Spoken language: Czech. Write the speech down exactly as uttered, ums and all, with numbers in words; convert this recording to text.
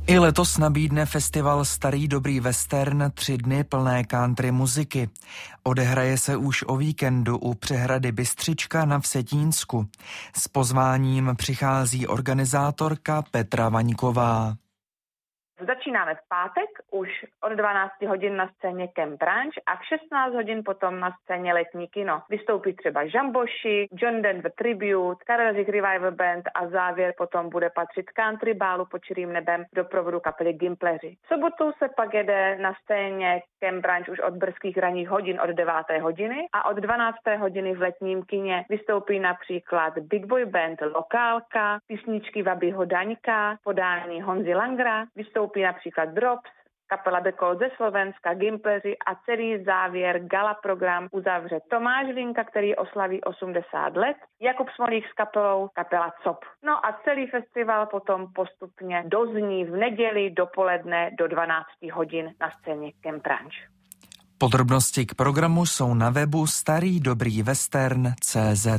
I letos nabídne festival Starý dobrý western tři dny plné country muziky. Odehraje se už o víkendu u přehrady Bystřička na Vsetínsku. S pozváním přichází organizátorka Petra Vaňková. Začínáme v pátek, už od dvanácti hodin na scéně Camp Ranch a v šestnáct hodin potom na scéně Letní kino. Vystoupí třeba Žamboši, John Denver Tribute, Karel Zik Revival Band a závěr potom bude patřit country bálu pod čirým nebem do provodu kapely Gimpleři. V sobotu se pak jede na scéně Camp Ranch už od brzkých ranních hodin od deváté hodiny a od dvanácté hodiny v Letním kině vystoupí například Big Boy Band Lokálka, písničky Vabyho Daňka, podání Honzy Langra, vystoupí například Drops, kapela The Cold ze Slovenska, Gimpleři a celý závěr gala program uzavře Tomáš Linka, který oslaví osmdesát let, Jakub Smolík s kapelou, kapela C O P. No a celý festival potom postupně dozní v neděli dopoledne do dvanácti hodin na scéně Camp Ranch. Podrobnosti k programu jsou na webu starý dobrý western tečka cé zet.